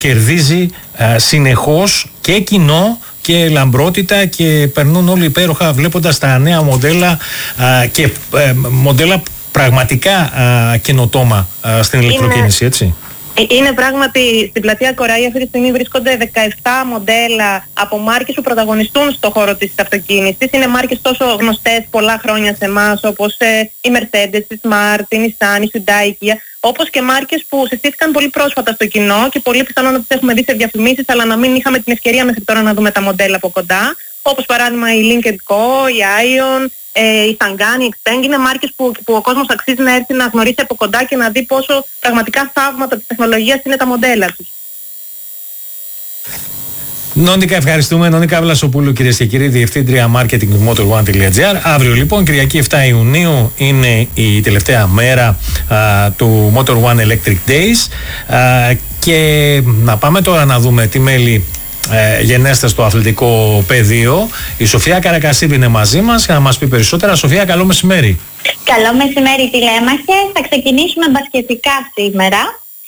κερδίζει συνεχώς και κοινό και λαμπρότητα και περνούν όλοι υπέροχα βλέποντας τα νέα μοντέλα και μοντέλα πραγματικά καινοτόμα στην ηλεκτροκίνηση, έτσι. Είναι πράγματι στην πλατεία Κοραή αυτή τη στιγμή βρίσκονται 17 μοντέλα από μάρκες που πρωταγωνιστούν στο χώρο της αυτοκίνησης. Είναι μάρκες τόσο γνωστές πολλά χρόνια σε εμάς όπως η Mercedes, η Smart, η Nissan, η Hyundai, η Kia, όπως και μάρκες που συστήθηκαν πολύ πρόσφατα στο κοινό και πολύ πιθανόν να τις έχουμε δει σε διαφημίσεις, αλλά να μην είχαμε την ευκαιρία μέχρι τώρα να δούμε τα μοντέλα από κοντά, όπως παράδειγμα η Lynk & Co, η Ion, η Sangani, η Xpeng. Είναι μάρκες που ο κόσμος αξίζει να έρθει να γνωρίσει από κοντά και να δει πόσο πραγματικά θαύματα της τεχνολογίας είναι τα μοντέλα τους. Νόνικα, ευχαριστούμε. Νόνικα Βλασοπούλου, κυρίες και κύριοι, Διευθύντρια Marketing του Motor1.gr. Αύριο λοιπόν, Κυριακή 7 Ιουνίου, είναι η τελευταία μέρα του Motor One Electric Days. Και να πάμε τώρα να δούμε τι μέλη γενέστε στο αθλητικό πεδίο. Η Σοφία Καρακασίδη είναι μαζί μας για να μας πει περισσότερα. Σοφία, καλό μεσημέρι. Καλό μεσημέρι, τηλέμαχε. Θα ξεκινήσουμε μπασκετικά σήμερα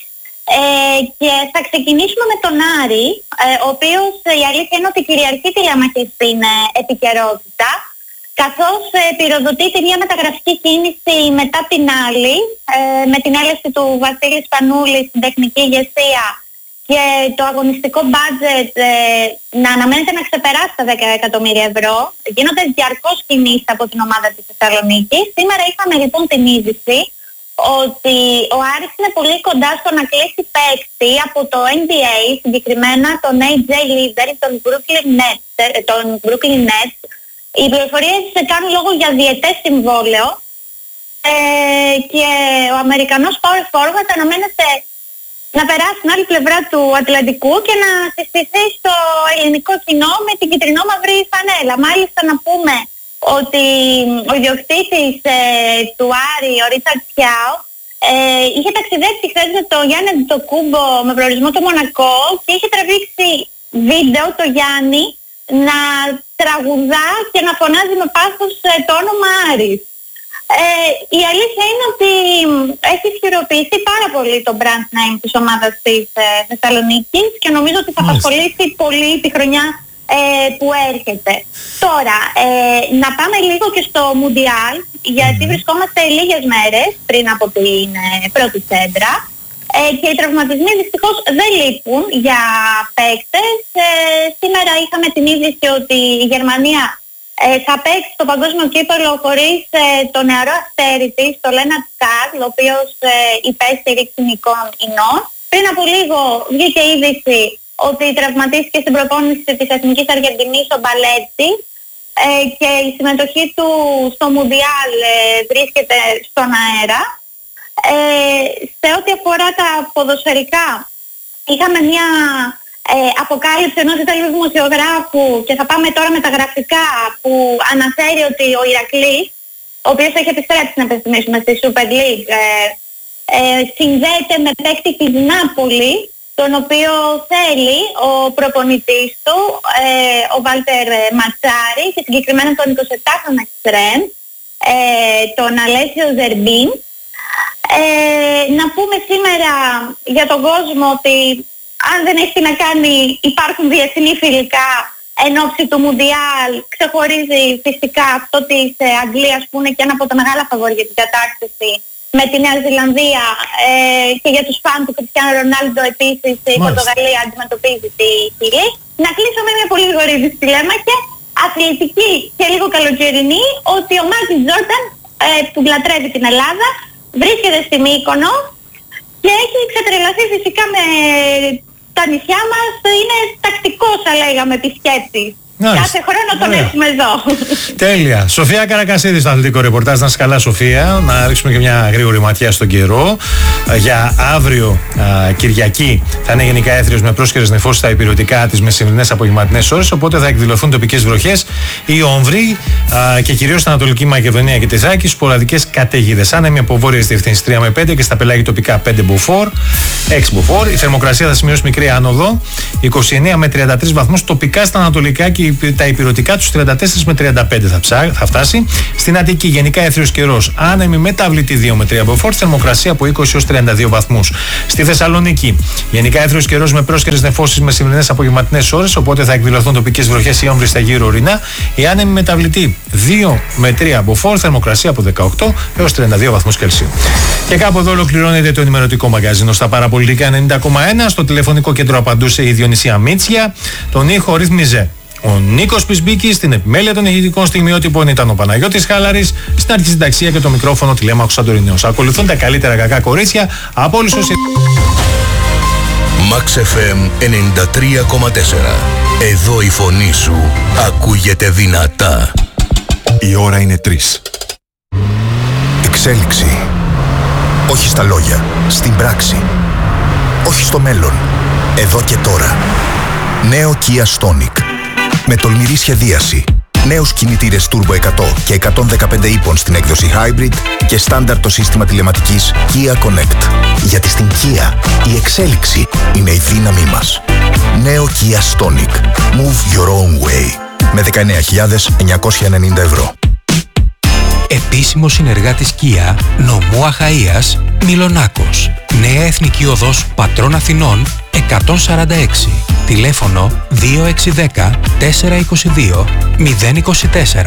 και θα ξεκινήσουμε με τον Άρη, ο οποίος η αλήθεια είναι ότι κυριαρχεί τηλέμαχε στην επικαιρότητα, καθώς πυροδοτείται μια μεταγραφική κίνηση μετά την άλλη, με την έλευση του Βασίλη Σπανούλη στην τεχνική ηγεσία και το αγωνιστικό budget να αναμένεται να ξεπεράσει τα 10 εκατομμύρια ευρώ. Γίνονται διαρκώς κινήσεις από την ομάδα της Θεσσαλονίκης. Σήμερα είχαμε λοιπόν την είδηση ότι ο Άρης είναι πολύ κοντά στο να κλείσει παίκτη από το NBA, συγκεκριμένα τον AJ Leader, τον Brooklyn Nets. Οι πληροφορίες κάνουν λόγο για διετές συμβόλαιο και ο Αμερικανός power forward αναμένεται να περάσει στην άλλη πλευρά του Ατλαντικού και να συστηθεί στο ελληνικό κοινό με την κυτρινό-μαύρη φανέλα. Μάλιστα να πούμε ότι ο ιδιοκτήτης του Άρη, ο Ρίτσαρντ Τσιάο, είχε ταξιδέψει χθες με το Γιάννη Αντετοκούμπο με προορισμό το Μονακό και είχε τραβήξει βίντεο το Γιάννη να τραγουδά και να φωνάζει με πάθος το όνομα Άρης. Η αλήθεια είναι ότι έχει ισχυροποιηθεί πάρα πολύ το brand name της ομάδας της Θεσσαλονίκης και νομίζω ότι θα απασχολήσει πολύ τη χρονιά που έρχεται. Τώρα, να πάμε λίγο και στο Μουντιάλ, γιατί βρισκόμαστε λίγες μέρες πριν από την πρώτη σέντρα και οι τραυματισμοί δυστυχώς δεν λείπουν για παίκτες. Σήμερα είχαμε την είδηση ότι η Γερμανία θα παίξει το παγκόσμιο κύπελλο χωρίς το νεαρό αστέρι της, το Λέναρτ Σκάρλ, ο οποίος υπέστη ρηξιμικών ινών. Πριν από λίγο βγήκε είδηση ότι τραυματίστηκε στην προπόνηση της Εθνικής Αργεντινής ο Μπαλέτσι και η συμμετοχή του στο Μουντιάλ βρίσκεται στον αέρα. Σε ό,τι αφορά τα ποδοσφαιρικά, είχαμε μια αποκάλυψη ενός Ιταλού δημοσιογράφου και θα πάμε τώρα με τα γραφικά, που αναφέρει ότι ο Ηρακλής, ο οποίος έχει επιστρέψει να επιστημίσουμε στη Super League, συνδέεται με παίκτη της Νάπολη, τον οποίο θέλει ο προπονητής του, ο Βάλτερ Ματσάρη, και συγκεκριμένα τον 27χρονο εξτρέμ, τον Αλέσιο Ζερμπίν. Να πούμε σήμερα για τον κόσμο ότι αν δεν έχει να κάνει, υπάρχουν διεθνή φιλικά εν ώψη του Μουντιάλ. Ξεχωρίζει φυσικά αυτό της Αγγλίας, που είναι και ένα από τα μεγάλα φαβόρια για την κατάκτηση, με τη Νέα Ζηλανδία, και για τους φαν του Κριστιάνο Ρονάλντο επίσης η Πορτογαλία αντιμετωπίζει τη Χιλή. Να κλείσω με μια πολύ γρήγορη στιλέμα και αθλητική και λίγο καλοκαιρινή, ότι ο Μάικλ Τζόρνταν, που λατρεύει την Ελλάδα, βρίσκεται στη Μύκονο και έχει ξετρελαθεί φυσικά με τα νησιά μας. Είναι τακτικός, θα λέγαμε, επισκέπτης. Κάθε χρόνο τον έχουμε εδώ. Τέλεια. Σοφία Καρακασίδη στο αθλητικό ρεπορτάζ. Να είσαι καλά, Σοφία. Να ρίξουμε και μια γρήγορη ματιά στον καιρό. Για αύριο, Κυριακή, θα είναι γενικά έθριος με πρόσχερες νεφώσεις στα υπηρετικά τις μεσημερινές απογευματινές ώρες. Οπότε θα εκδηλωθούν τοπικές βροχές, η Όμβρη και κυρίως στην Ανατολική Μακεδονία και τη Θράκη, σποραδικές καταιγίδες. Άνεμοι από βόρειες διευθύνσεις 3 με 5 και στα πελάγη τοπικά 5 μποφόρ, 6 μποφόρ. Η θερμοκρασία θα σημειώσει μικρή άνοδο. 29 με 33 βαθμούς. Τοπικά στα ανατολικά και τα ηπειρωτικά τους 34 με 35 θα φτάσει. Στην Αττική γενικά έθριος καιρός. Άνεμη μεταβλητή 2 με 3 μποφόρ. Θερμοκρασία από 20 έως 32 βαθμούς. Στη Θεσσαλονίκη γενικά έθριος καιρός με πρόσκαιρες νεφώσεις με σημερινές απογευματινές ώρες. Οπότε θα εκδηλωθούν τοπικές βροχές ή όμβροι στα γύρω ορεινά. Η άνεμη μεταβλητή 2 με 3 μποφόρ. Θερμοκρασία από 18 έως 32 βαθμούς Κελσίου. Και κάπου εδώ ολοκληρώνεται το ενημερωτικό μαγκαζίνο στα Παραπολιτικά 90,1. Στο τηλεφωνικό κέντρο απαντούσε η Διονυσία Μίτσια. Τον ήχο ρύθμιζε ο Νίκος Πισμπίκης. Στην επιμέλεια των ηχητικών στιγμιότυπων ήταν ο Παναγιώτης Χάλαρης. Στην αρχισυνταξία και το μικρόφωνο Τηλέμαχος Σαντορινέος. Ακολουθούν τα καλύτερα κακά κορίτσια από όλους όσοι. Max FM 93,4. Εδώ η φωνή σου ακούγεται δυνατά. Η ώρα είναι 3. Εξέλιξη. Όχι στα λόγια, στην πράξη. Όχι στο μέλλον, εδώ και τώρα. Νέο Kia Stonic. Με τολμηρή σχεδίαση. Νέους κινητήρες Turbo 100 και 115 ύπων στην έκδοση Hybrid και στάνταρ το σύστημα τηλεματικής Kia Connect. Γιατί στην Kia η εξέλιξη είναι η δύναμή μας. Νέο Kia Stonic. Move your own way. Με 19.990 ευρώ. Επίσημος συνεργάτης Kia, νομού Αχαΐας, Μιλονάκος. Νέα Εθνική Οδός Πατρών Αθηνών 146. Τηλέφωνο 2610 422 024.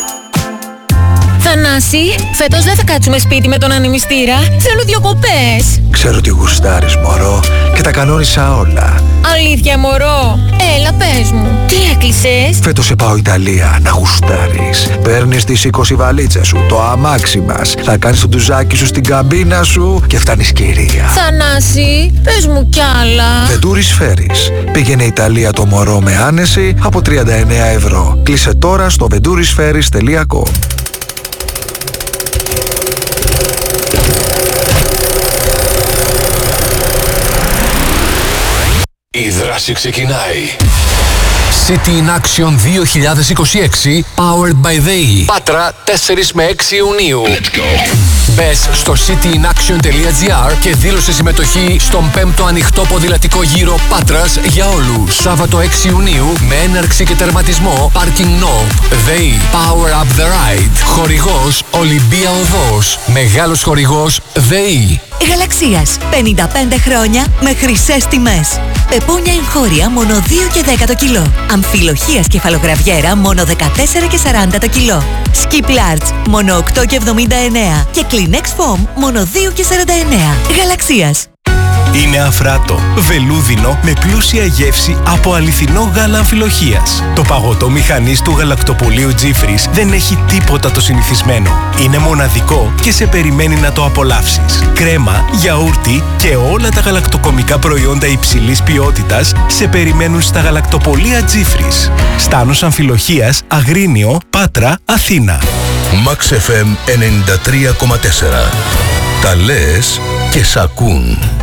Θανάση, φέτος δεν θα κάτσουμε σπίτι με τον ανεμιστήρα. Θέλω διακοπές. Ξέρω τι γουστάρεις, μωρό, και τα κανόνισα όλα. Αλήθεια, μωρό. Έλα, πες μου. Τι έκλεισες? Φέτος σε πάω Ιταλία να γουστάρεις. Παίρνεις τις 20 βαλίτσες σου, το αμάξι μας. Θα κάνεις το ντουζάκι σου στην καμπίνα σου και φτάνεις κυρία. Θανάση, πες μου κι άλλα. Βεντούρις Φέρις. Πήγαινε Ιταλία το μωρό με άνεση από 39 ευρώ. Κλείσε τώρα στο venturisferis.com. Η δράση ξεκινάει. City in Action 2026 Powered by They. Πάτρα 4 με 6 Ιουνίου. Let's go. Μπες στο cityiнаction.gr και δήλωσε συμμετοχή στον 5ο ανοιχτό ποδηλατικό γύρο Πάτρας για όλους. Σάββατο 6 Ιουνίου με έναρξη και τερματισμό Parking Knob. They Power Up the Ride. Χορηγός Ολυμπία Οδός. Μεγάλος χορηγός They. Γαλαξίας. 55 χρόνια με χρυσές τιμές. Πεπούνια εγχώρια μόνο 2 και 10 το κιλό. Αμφιλοχίας κεφαλογραβιέρα μόνο 14 και 40 το κιλό. Skip Large μόνο 8 και 79. Και Kleenex Foam μόνο 2 και 49. Γαλαξίας. Είναι αφράτο, βελούδινο με πλούσια γεύση από αληθινό γάλα αμφιλοχίας. Το παγωτό μηχανής του γαλακτοπωλείου Τζίφρις δεν έχει τίποτα το συνηθισμένο. Είναι μοναδικό και σε περιμένει να το απολαύσεις. Κρέμα, γιαούρτι και όλα τα γαλακτοκομικά προϊόντα υψηλής ποιότητας σε περιμένουν στα γαλακτοπωλεία Τζίφρις. Στάνος Αμφιλοχίας, Αγρίνιο, Πάτρα, Αθήνα. Max FM 93,4. Τα λες και σ' ακούν.